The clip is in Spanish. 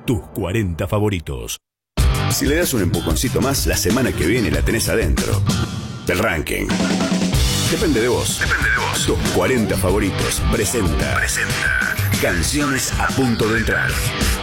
Tus 40 favoritos. Si le das un empujoncito más, la semana que viene la tenés adentro del ranking. Depende de vos. Tus 40 favoritos presenta Canciones a punto de entrar.